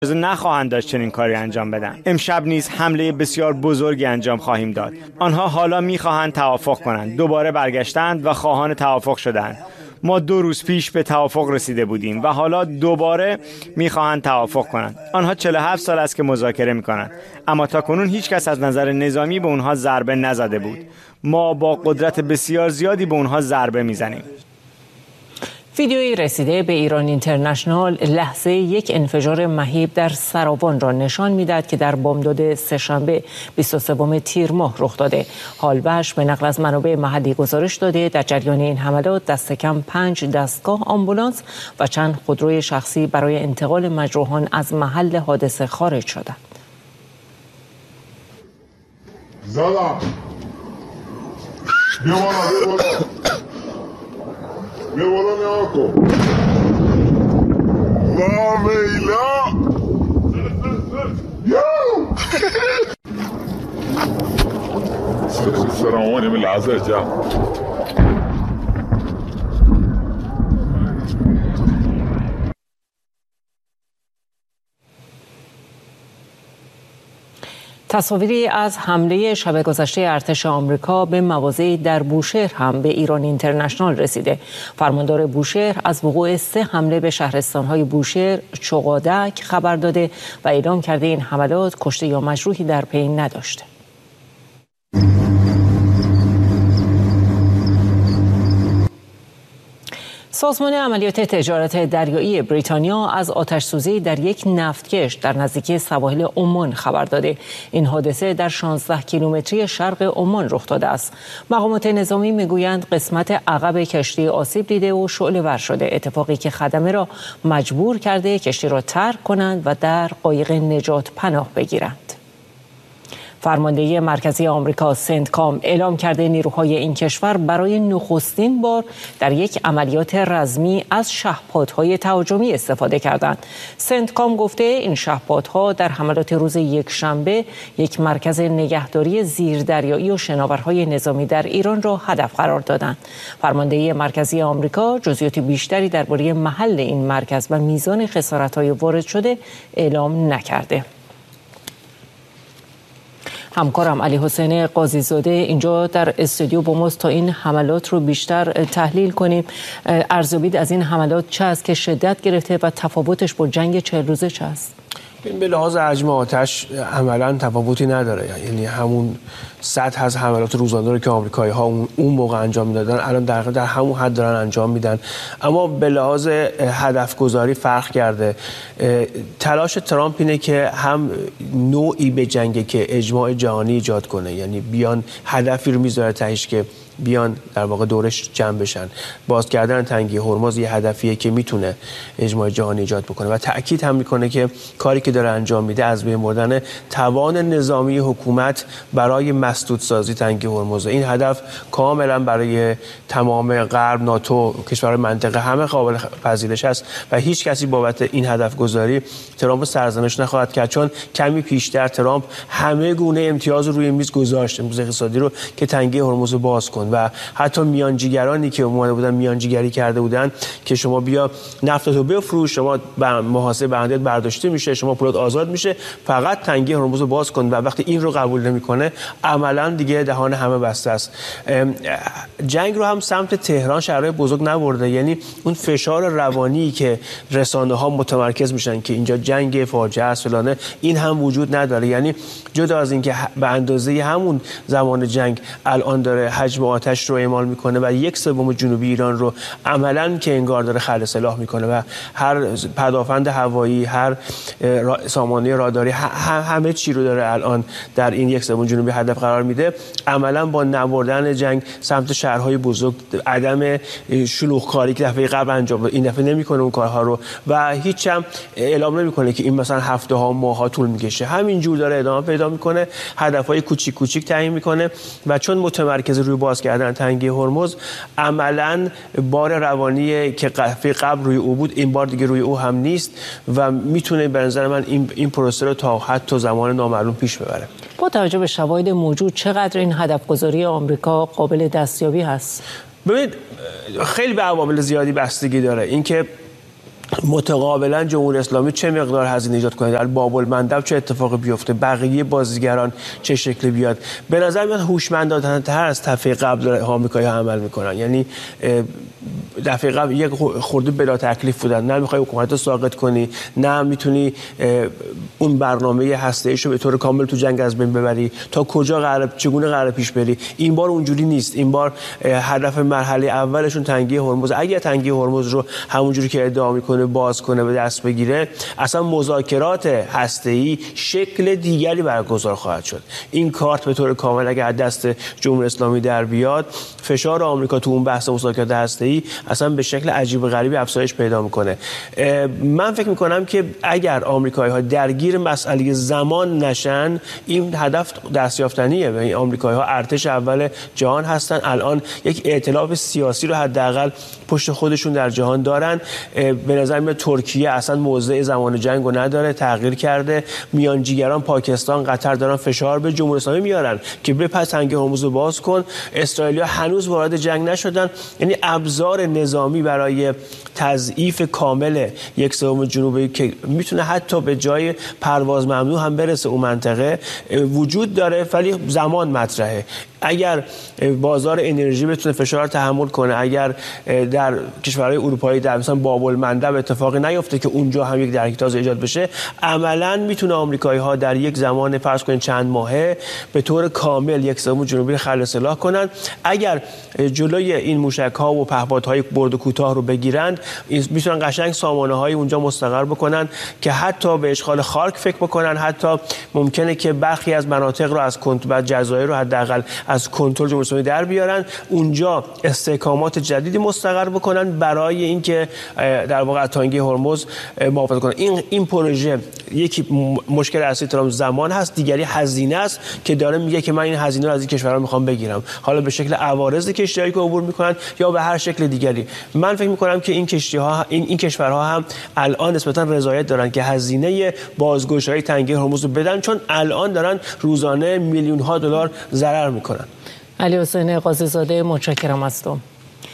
نخواهند داشت چنین کاری انجام بدن. امشب نیز حمله بسیار بزرگی انجام خواهیم داد. آنها حالا میخواهند توافق کنند. دوباره برگشتند و خواهان توافق شدند. ما 2 روز پیش به توافق رسیده بودیم و حالا دوباره میخواهند توافق کنند. آنها 47 سال است که مذاکره میکنند، اما تاکنون هیچ کس از نظر نظامی به اونها ضربه نزده بود. ما با قدرت بسیار زیادی به اونها ضربه میزنیم. ویدیویی رسیده به ایران اینترنشنال لحظه یک انفجار مهیب در سراوان را نشان میداد که در بامداد سه‌شنبه 23 تیر ماه رخ داده. حالبش به نقل از منابع محلی گزارش داده در جریان این حملات دست کم 5 دستگاه آمبولانس و چند خودروی شخصی برای انتقال مجروحان از محل حادثه خارج شدند. زدم بیا بالا نیا کن با میلا سرماني من العزاء جاء تصاویری از حمله شب گذشته ارتش آمریکا به مواضعی در بوشهر هم به ایران اینترنشنال رسیده. فرماندار بوشهر از وقوع 3 حمله به شهرستان‌های بوشهر، چقادک خبر داده و اعلام کرده این حملات کشته یا مجروحی در پی نداشته. سازمان عملیات تجارت دریایی بریتانیا از آتش‌سوزی در یک نفتکش در نزدیکی سواحل عمان خبر داده. این حادثه در 16 کیلومتری شرق عمان رخ داده است. مقامات نظامی میگویند قسمت عقب کشتی آسیب دیده و شعله‌ور شده، اتفاقی که خدمه را مجبور کرده کشتی را ترک کنند و در قایق نجات پناه بگیرند. فرماندهی مرکزی آمریکا سنتکام اعلام کرده نیروهای این کشور برای نخستین بار در یک عملیات رزمی از شهپادهای تهاجمی استفاده کردند. سنتکام گفته این شهپادها در حملات روز یکشنبه یک مرکز نگهداری زیردریایی و شناورهای نظامی در ایران را هدف قرار دادند. فرماندهی مرکزی آمریکا جزئیات بیشتری درباره محل این مرکز و میزان خسارت‌های وارد شده اعلام نکرده. همکارم علی حسین قاضی زاده اینجا در استودیو با ماست تا این حملات رو بیشتر تحلیل کنیم. ارزیابی از این حملات چه است که شدت گرفته و تفاوتش با جنگ 40 روزه چه است؟ به لحاظ حجم آتش عملاً تفاوتی نداره، یعنی همون سطح از حملات روزانه رو که آمریکایی‌ها اون موقع انجام میدادن الان در همون حد دارن انجام میدن، اما به لحاظ هدف گذاری فرق کرده. تلاش ترامپ اینه که هم نوعی به جنگ که اجماع جهانی ایجاد کنه، یعنی بیان هدفی رو میذاره تهش که بیان در واقع دورش جمع بشن. باز کردن تنگی هرمز یه هدفیه که میتونه اجماع جهانی ایجاد بکنه و تأکید هم میکنه که کاری که داره انجام میده از بین بردن توان نظامی حکومت برای مسدودسازی تنگی هرمز. این هدف کاملا برای تمام غرب، ناتو، کشورهای منطقه همه قابل پذیرش است و هیچ کسی بابت این هدف گذاری ترامپ سرزنش نخواهد کرد، چون کمی پیشتر ترامپ همه گونه امتیاز روی میز گذاشت، امتیاز اقتصادی رو که تنگی هرمز باز کن و حتی میانجیگرانی که اومده بودن میانجیگری کرده بودن که شما بیا نفتتو بفروش، شما محاسبه بندت برداشته میشه، شما پولات آزاد میشه، فقط تنگی هرمز رو باز کن و وقتی این رو قبول نمیکنه عملا دیگه دهان همه بسته است. جنگ رو هم سمت تهران شهرهای بزرگ نبرده، یعنی اون فشار روانی که رسانه ها متمرکز میشن که اینجا جنگ فاجعه است فلانه، این هم وجود نداره. یعنی جدا از این که به اندازه همون زمان جنگ الان داره حجم آتش رو اعمال میکنه و 1/3 جنوبی ایران رو عملاً که انگار داره خلع سلاح میکنه و هر پدافند هوایی، هر سامانه راداری، همه چی رو داره الان در این 1/3 جنوبی هدف قرار میده. عملاً با نبردن جنگ سمت شهرهای بزرگ، عدم شلوغکاری که دفعه قبل انجام داد این دفعه نمیکنه اون کارها رو و هیچ هم اعلام نمیکنه که این مثلا هفته ها ماها طول میکشه، همینجور داره ادامه پیدا میکنه، هدفهای کوچیک کوچیک تعیین میکنه و چون متمرکز روی باز کردن تنگی هرمز عملاً بار روانی که قبل روی او بود این بار دیگه روی او هم نیست و میتونه به نظر من این پروسه رو تا حتی زمان نامعلوم پیش ببره. با توجه به شواهد موجود چقدر این هدف گذاری آمریکا قابل دستیابی هست؟ ببینید خیلی به عوامل زیادی بستگی داره. اینکه متقابلا جمهوری اسلامی چه مقدار هزینه ایجاد کنه، در باب المندب چه اتفاقی بیفته، بقیه بازیگران چه شکلی بیاد. به نظر میاد هوشمندانه‌تر از دفعه قبل آمریکایی‌ها عمل میکنن. یعنی دفعه قبل یک خورده بلا تکلیف بودن، نه میخوای حکومت رو ساقط کنی، نه میتونی اون برنامه هسته‌ایشو به طور کامل تو جنگ از بین ببری، تا کجا چگونه قرار پیش بری. این بار اونجوری نیست. این بار هدف مرحله اولشون تنگی هرمز. اگه تنگی هرمز رو همونجوری که ادعا میکنه باز کنه، به دست بگیره، اصلا مذاکرات هسته‌ای شکل دیگری برگزار خواهد شد. این کارت به طور کامل اگه از دست جمهوری اسلامی در بیاد، فشار آمریکا تو اون بحث مذاکرات هسته‌ای اصلا به شکل عجیب و غریبی افزایش پیدا میکنه. من فکر میکنم که اگر آمریکایی‌ها درگیر مسئله زمان نشن، این هدف دستیافتنیه. و آمریکایی‌ها ارتش اول جهان هستن، الان یک ائتلاف سیاسی رو حداقل پشت خودشون در جهان دارن. به نظر میاد ترکیه اصلا موضع زمان جنگ رو نداره، تغییر کرده. میانجیگران پاکستان، قطر دارن فشار به جمهوری اسلامی میارن که بپس تنگی هرمز رو باز کن. اسرائیلیا هنوز وارد جنگ نشدن. یعنی ابزار نظامی برای تضعیف کامل یک سوم جنوبی که میتونه حتی به جای پرواز ممنوع هم برسه اون منطقه وجود داره، ولی زمان مطرحه. اگر بازار انرژی بتونه فشار تحمل کنه، اگر در کشورهای اروپایی در مثلا باب المندب اتفاقی نیفته که اونجا هم یک درگیری تازه ایجاد بشه، عملاً میتونه آمریکایی‌ها در یک زمان فرض کنید چند ماهه به طور کامل یک سوم جنوبی خلع سلاح کنن. اگر جلوی این موشک‌ها و پهپادهای برد و کوتاه رو بگیرند، میتونن قشنگ سامانه‌های اونجا مستقر بکنن که حتی به اشغال خارک فکر بکنن، حتی ممکنه که برخی از مناطق رو از بعد جزایر رو حداقل از کنترل جمهوری اسلامی در بیارن، اونجا استحکامات جدیدی مستقر بکنن برای اینکه در واقع تنگی هرمز محافظت کنن. این پروژه یکی مشکل اصلی ترامپ زمان هست، دیگری هزینه است که داره میگه که من این هزینه رو از این کشورها میخوام بگیرم، حالا به شکل عوارض کشتیایی که عبور میکنن یا به هر شکل دیگری. من فکر میکنم که این کشتی‌ها این کشورها هم الان نسبتا رضایت دارن که هزینه بازگشایی تنگی هرمز رو بدن، چون الان دارن روزانه میلیون‌ها دلار ضرر میکنن. علی حسین قاضی زاده، متشکرم از تو.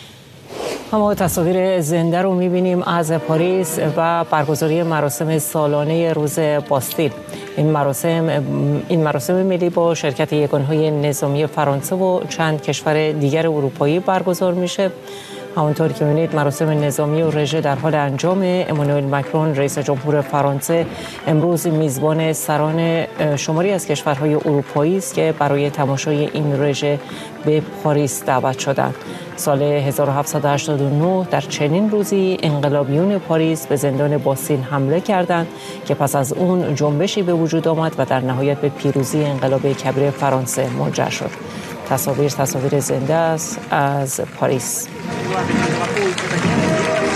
ما تصاویر زنده رو می‌بینیم از پاریس و برگزاری مراسم سالانه روز باستیل. این مراسم ملی با شرکت یگانه‌های نظامی فرانسه و چند کشور دیگر اروپایی برگزار میشه. همونطور که می‌بینید مراسم نظامی و رژه در حال انجام. امانوئل مکرون رئیس جمهور فرانسه امروز میزبان سران شماری از کشورهای اروپایی است که برای تماشای این رژه به پاریس دعوت شدند. سال 1789 در چنین روزی انقلابیون پاریس به زندان باستیل حمله کردند که پس از اون جنبشی به وجود آمد و در نهایت به پیروزی انقلاب کبیر فرانسه منجر شد. تصاویر زنده است از پاریس.